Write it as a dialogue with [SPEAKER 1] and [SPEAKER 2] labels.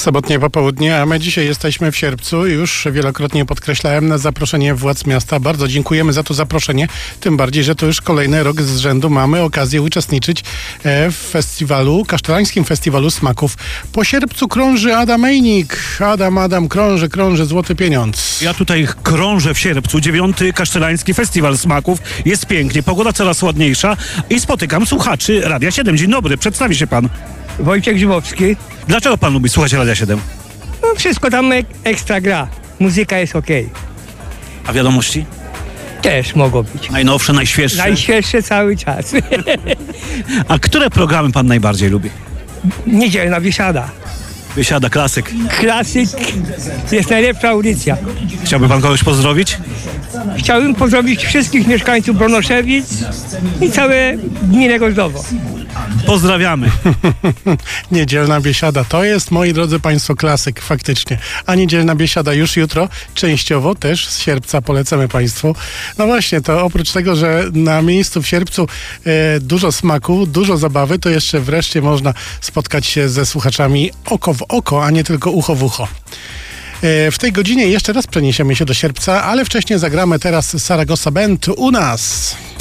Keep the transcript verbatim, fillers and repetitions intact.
[SPEAKER 1] Sobotnie popołudnie, a my dzisiaj jesteśmy w Sierpcu. Już wielokrotnie podkreślałem na zaproszenie władz miasta. Bardzo dziękujemy za to zaproszenie. Tym bardziej, że to już kolejny rok z rzędu mamy okazję uczestniczyć w festiwalu, Kasztelańskim Festiwalu Smaków. Po Sierpcu krąży Adam Mejnik. Adam, Adam, krąży, krąży złoty pieniądz.
[SPEAKER 2] Ja tutaj krążę w Sierpcu. Dziewiąty Kasztelański Festiwal Smaków. Jest pięknie, pogoda coraz ładniejsza i spotykam słuchaczy Radia siedem. Dzień dobry, przedstawi się pan.
[SPEAKER 3] Wojciech Grzybowski.
[SPEAKER 2] Dlaczego pan lubi słuchać Radia siedem?
[SPEAKER 3] No wszystko tam ek- ekstra gra. Muzyka jest okej.
[SPEAKER 2] A wiadomości?
[SPEAKER 3] Też mogą być.
[SPEAKER 2] Najnowsze, najświeższe?
[SPEAKER 3] Najświeższe cały czas.
[SPEAKER 2] A które programy pan najbardziej lubi?
[SPEAKER 3] Niedzielna biesiada.
[SPEAKER 2] Wysiada klasyk.
[SPEAKER 3] Klasyk jest najlepsza audycja.
[SPEAKER 2] Chciałby pan kogoś pozdrowić?
[SPEAKER 3] Chciałbym pozdrowić wszystkich mieszkańców Bronoszewic i całe gminę Gozdowo.
[SPEAKER 2] Pozdrawiamy.
[SPEAKER 1] Niedzielna biesiada. To jest, moi drodzy państwo, klasyk faktycznie. A niedzielna biesiada już jutro, częściowo też z Sierpca polecamy państwu. No właśnie, to oprócz tego, że na miejscu w Sierpcu e, dużo smaku, dużo zabawy, to jeszcze wreszcie można spotkać się ze słuchaczami oko w oko, a nie tylko ucho w ucho. W tej godzinie jeszcze raz przeniesiemy się do Sierpca, ale wcześniej zagramy teraz Saragossa Band u nas.